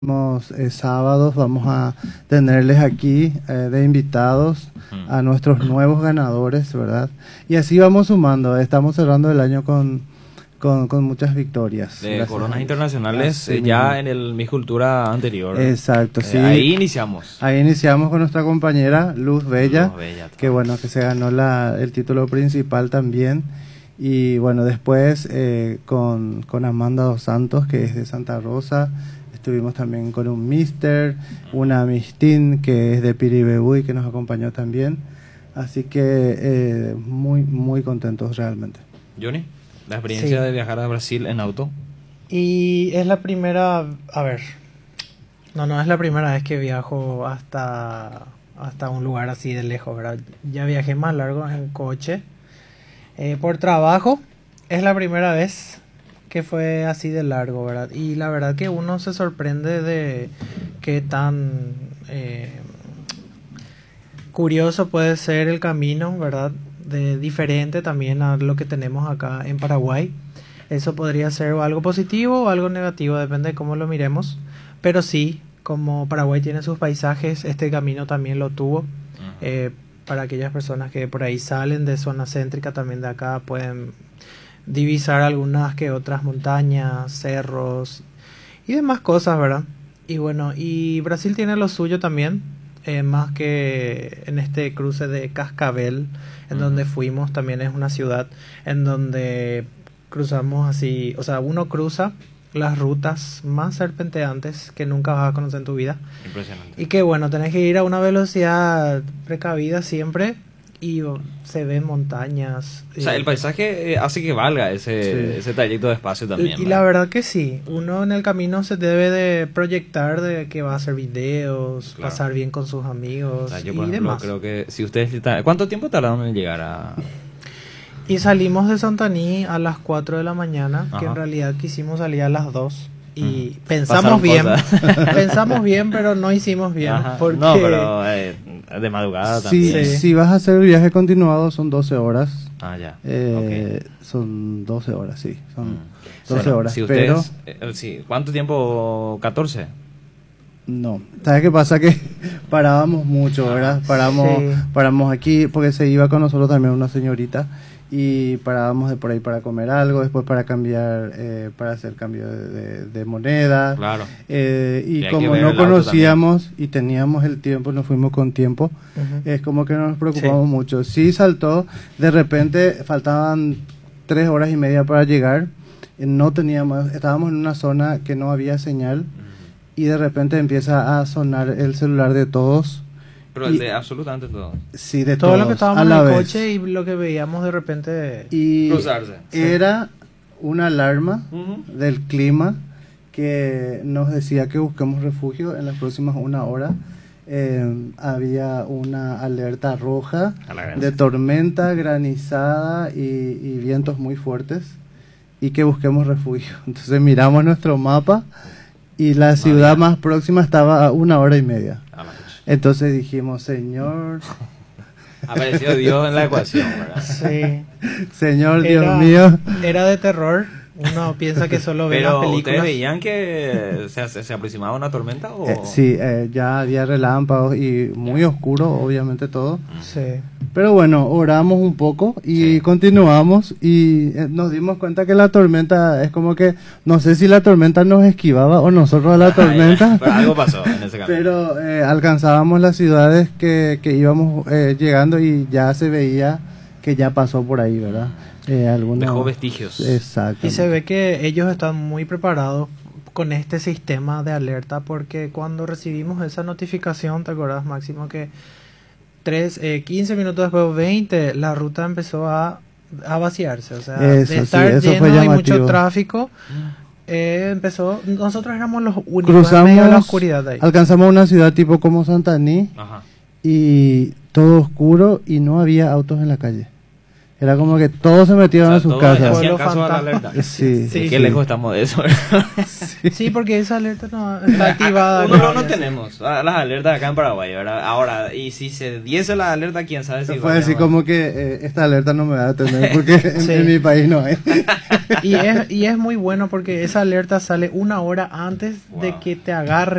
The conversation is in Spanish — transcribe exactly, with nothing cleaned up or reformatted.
próximos eh, sábados vamos a tenerles aquí eh, de invitados a nuestros nuevos ganadores, ¿verdad? Y así vamos sumando, estamos cerrando el año con, con, con muchas victorias. De coronas internacionales Así eh, ya mismo. en el Miss Cultura anterior. Exacto, Eh, sí. Ahí iniciamos. Ahí iniciamos con nuestra compañera Luz Bella, Luz Bella, que bueno, que se ganó la, el título principal también. Y bueno, después eh, con, con Amanda Dos Santos, que es de Santa Rosa. Estuvimos también con un Mister, una Mistín, que es de Piribebuy, que nos acompañó también. Así que eh, muy, muy contentos realmente. Johnny, la experiencia Sí. de viajar a Brasil en auto. Y es la primera, a ver, no, no es la primera vez que viajo hasta, hasta un lugar así de lejos, ¿verdad? Ya viajé más largo en coche. Eh, por trabajo, es la primera vez que fue así de largo, ¿verdad? Y la verdad que uno se sorprende de qué tan eh, curioso puede ser el camino, ¿verdad? De diferente también a lo que tenemos acá en Paraguay. Eso podría ser algo positivo o algo negativo, depende de cómo lo miremos. Pero sí, como Paraguay tiene sus paisajes, este camino también lo tuvo. Uh-huh. Eh, para aquellas personas que por ahí salen de zona céntrica también de acá pueden divisar algunas que otras montañas, cerros y demás cosas, ¿verdad? Y bueno, y Brasil tiene lo suyo también, eh, más que en este cruce de Cascavel, en uh-huh. donde fuimos, también es una ciudad en donde cruzamos así, o sea, uno cruza las rutas más serpenteantes que nunca vas a conocer en tu vida. Impresionante. Y que bueno, tenés que ir a una velocidad precavida siempre y se ven montañas. O sea, el paisaje eh, hace que valga ese, sí. ese trayecto de espacio también. Y, y la verdad que sí, uno en el camino se debe de proyectar de que va a hacer videos, claro. pasar bien con sus amigos, o sea, yo, por y ejemplo, demás. Creo que si ustedes... ¿Cuánto tiempo tardaron en llegar a...? Y salimos de Santaní a las cuatro de la mañana, Ajá. que en realidad quisimos salir a las dos. Y mm. pensamos bien, pensamos bien, pero no hicimos bien. Porque... No, pero eh, de madrugada sí, también. Sí. Si vas a hacer el viaje continuado son doce horas. Ah, ya. Eh, okay. Son doce horas, sí. Son mm. doce bueno, horas. Si ustedes, pero... eh, sí. ¿Cuánto tiempo? ¿catorce? No. ¿Sabes qué pasa? Que parábamos mucho, ¿verdad? Paramos, sí. paramos aquí porque se iba con nosotros también una señorita. Y parábamos de por ahí para comer algo, después para cambiar, eh, para hacer cambio de, de, de moneda. Claro. Eh, y, y como no conocíamos y teníamos el tiempo, nos fuimos con tiempo, uh-huh. es como que nos preocupamos sí. mucho. Sí saltó, de repente faltaban tres horas y media para llegar, no teníamos, estábamos en una zona que no había señal, uh-huh. y de repente empieza a sonar el celular de todos. Pero el y, de absolutamente todo. Sí, de todo todos, lo que estábamos a en la el vez. coche y lo que veíamos de repente y cruzarse. Era sí. una alarma uh-huh. del clima que nos decía que busquemos refugio en las próximas una hora. Eh, había una alerta roja de tormenta, granizada y, y vientos muy fuertes y que busquemos refugio. Entonces miramos nuestro mapa y la ciudad ah, más próxima estaba a una hora y media. Ah, entonces dijimos, Señor... Apareció Dios en la ecuación, ¿verdad? Sí. Señor, Dios era, mío. Era de terror. Uno piensa que solo ve las películas. ¿Pero ustedes veían que se, se aproximaba una tormenta? ¿O? Eh, sí, eh, ya había relámpagos y muy oscuro, obviamente todo. Sí. Pero bueno, oramos un poco y sí. continuamos y eh, nos dimos cuenta que la tormenta es como que, no sé si la tormenta nos esquivaba o nosotros a la tormenta. Pero algo pasó en ese camino. Pero eh, alcanzábamos las ciudades que, que íbamos eh, llegando y ya se veía que ya pasó por ahí, ¿verdad? Eh, algunos... Dejó vestigios. Exacto. Y se ve que ellos están muy preparados con este sistema de alerta porque cuando recibimos esa notificación, ¿te acuerdas, Máximo? Que tres, eh, quince minutos después, veinte, la ruta empezó a, a vaciarse. O sea, eso, de estar sí, lleno y mucho tráfico, eh, empezó... Nosotros éramos los únicos Cruzamos, en medio de la oscuridad de ahí. Alcanzamos una ciudad tipo como Santaní. Ajá. Y todo oscuro y no había autos en la calle. Era como que todos se metieron O sea, a sus todos casas. hacían Pueblo caso a la fantasma. alerta. Sí, Sí. Qué sí. lejos estamos de eso. Sí, porque esa alerta no está activada. Uno no, ¿no? no tenemos ah, las alertas acá en Paraguay, ¿verdad? Ahora, y si se diese la alerta, quién sabe si... Fue así como que eh, esta alerta no me va a atender porque en, Sí. en mi país no hay. Y es, y es muy bueno porque esa alerta sale una hora antes de Wow. que te agarre